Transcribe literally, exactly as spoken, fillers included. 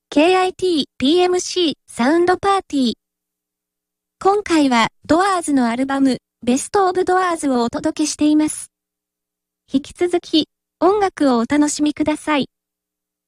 ケーアイティーピーエムシー サウンドパーティー。今回はドアーズのアルバムベストオブドアーズをお届けしています。引き続き音楽をお楽しみください。